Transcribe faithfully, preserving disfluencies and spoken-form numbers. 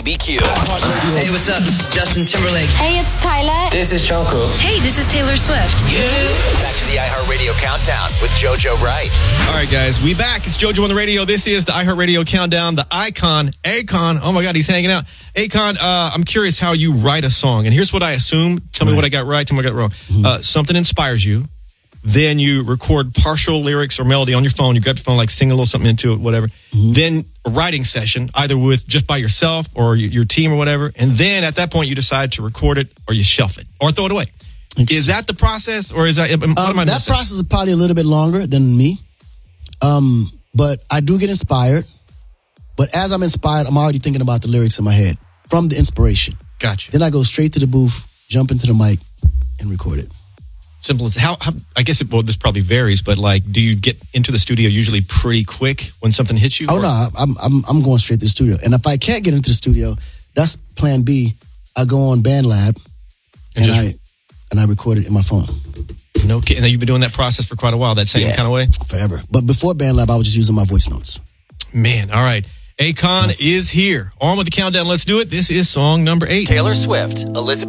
B Q. Hey, what's up? This is Justin Timberlake. Hey, it's Tyler. This is Jungkook. Hey, this is Taylor Swift. Yeah. Back to the iHeartRadio Countdown with JoJo Wright. All right, guys, we back. It's JoJo on the radio. This is the iHeartRadio Countdown. The icon, Akon. Oh, my God, he's hanging out. Akon, uh, I'm curious how you write a song. And here's what I assume. Tell me right. what I got right. Tell me what I got wrong. Mm-hmm. Uh, something inspires you. Then you record partial lyrics or melody on your phone. You grab your phone, like sing a little something into it, whatever. Mm-hmm. Then a writing session, either with just by yourself or your team or whatever. And then at that point, you decide to record it or you shelf it or throw it away. Is that the process, or is that what um, am I that missing? process is probably a little bit longer than me. Um, but I do get inspired. But as I'm inspired, I'm already thinking about the lyrics in my head from the inspiration. Gotcha. Then I go straight to the booth, jump into the mic, and record it. Simple as how, how I guess it, well, this probably varies, but like, do you get into the studio usually pretty quick when something hits you? Oh or? no, I'm I'm I'm going straight to the studio. And if I can't get into the studio, that's plan B. I go on BandLab and, and just, I and I record it in my phone. No kidding. And you've been doing that process for quite a while, that same yeah, kind of way? Forever. But before BandLab, I was just using my voice notes. Man, all right. Akon yeah. is here. On with the countdown. Let's do it. This is song number eight. Taylor Swift, Elizabeth.